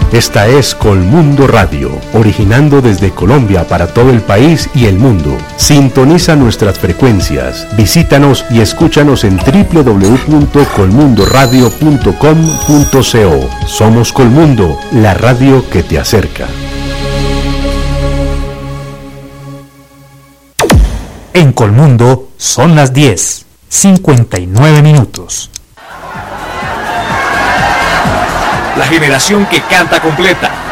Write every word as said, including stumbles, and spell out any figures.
Esta es Colmundo Radio, originando desde Colombia para todo el país y el mundo. Sintoniza nuestras frecuencias, visítanos y escúchanos en doble u doble u doble u punto colmundo radio punto com punto co. Somos Colmundo, la radio que te acerca. En Colmundo son las diez, cincuenta y nueve minutos. La generación que canta completa.